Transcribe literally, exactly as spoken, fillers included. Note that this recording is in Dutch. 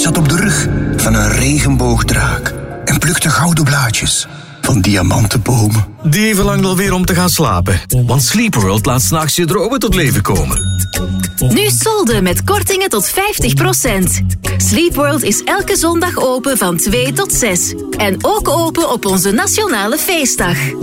zat op de rug van een regenboogdraak en plukte gouden blaadjes van diamantenbomen. Die verlangt alweer om te gaan slapen. Want Sleep World laat 's nachts je dromen tot leven komen. Nu solden met kortingen tot vijftig procent. Sleep World is elke zondag open van twee tot zes. En ook open op onze nationale feestdag.